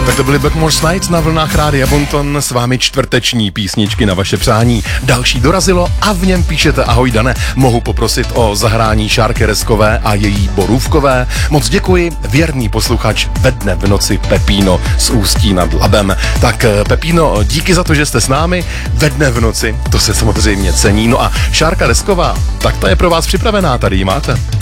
Tak to byly Blackmore's Nights na vlnách Rádia Bonton, s vámi čtvrteční písničky na vaše přání. Další dorazilo a v něm píšete: ahoj Dane, mohu poprosit o zahrání Šárky Reskové a její Borůvkové? Moc děkuji, věrný posluchač ve dne v noci Pepíno z Ústí nad Labem. Tak Pepíno, díky za to, že jste s námi ve dne v noci, to se samozřejmě cení. No a Šárka Resková, tak ta je pro vás připravená, tady ji máte.